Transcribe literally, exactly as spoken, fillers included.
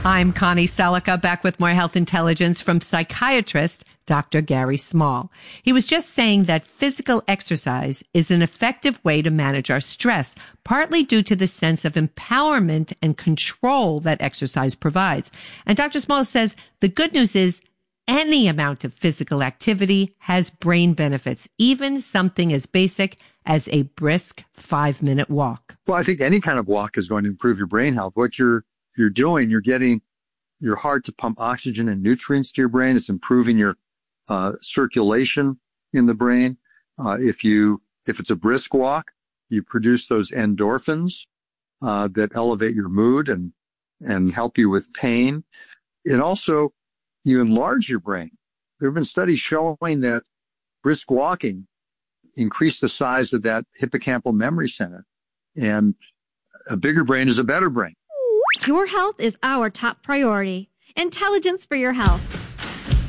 I'm Connie Selica, back with more health intelligence from psychiatrist Doctor Gary Small. He was just saying that physical exercise is an effective way to manage our stress, partly due to the sense of empowerment and control that exercise provides. And Doctor Small says the good news is any amount of physical activity has brain benefits, even something as basic as a brisk five-minute walk. Well, I think any kind of walk is going to improve your brain health. What you're you're doing, you're getting your heart to pump oxygen and nutrients to your brain. It's improving your uh, circulation in the brain. Uh, if you if it's a brisk walk, you produce those endorphins uh, that elevate your mood and and help you with pain. And also, you enlarge your brain. There have been studies showing that brisk walking increased the size of that hippocampal memory center. And a bigger brain is a better brain. Your health is our top priority. Intelligence for your health.